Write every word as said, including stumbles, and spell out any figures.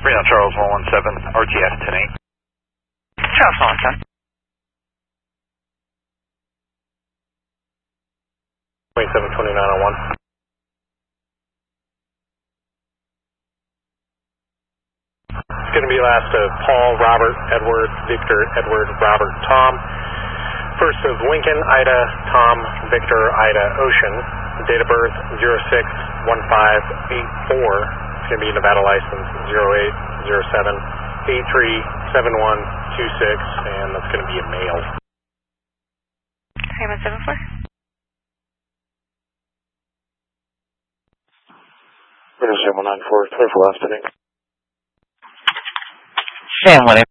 Reno Charles one one seven, R T S ten eight. Charles one one seven. twenty-seven twenty-nine oh one. It's going to be last of Paul, Robert, Edward, Victor, Edward, Robert, Tom. First of Lincoln, Ida, Tom, Victor, Ida, Ocean. Date of birth zero six one five eight four. It's going to be Nevada license zero eight zero seven eight three seven one two six, and that's going to be a male. Payment seven four. Reno seven one nine four, twenty-four last pending. Sam, whatever.